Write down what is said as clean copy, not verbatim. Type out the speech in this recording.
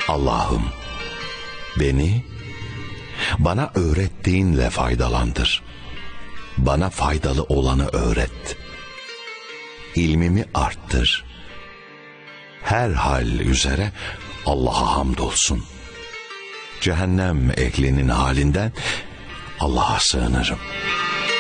Allah'ım, beni bana öğrettiğinle faydalandır. Bana faydalı olanı öğret. İlmimi arttır. Her hal üzere Allah'a hamdolsun. Cehennem ehlinin halinden Allah'a sığınırım.